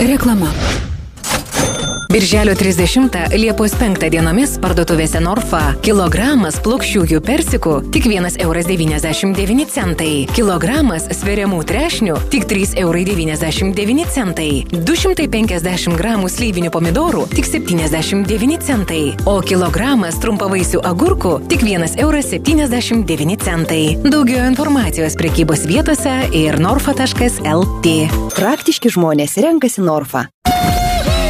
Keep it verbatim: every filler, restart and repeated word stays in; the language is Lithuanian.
Reklama. Birželio trisdešimtą Liepos penktą dienomis parduotuvėse Norfa kilogramas plokščiųjų persikų tik vienas euras devyniasdešimt devyni centai. Kilogramas sveriamų trešnių tik trys eurai devyniasdešimt devyni centai. du šimtai penkiasdešimt gramų slyvinių pomidorų tik septyniasdešimt devyni centai. O kilogramas trumpavaisių agurkų tik vienas euras septyniasdešimt devyni centai. Daugiau informacijos prekybos vietose ir norfa taškas el tė. Praktiški žmonės renkasi Norfa.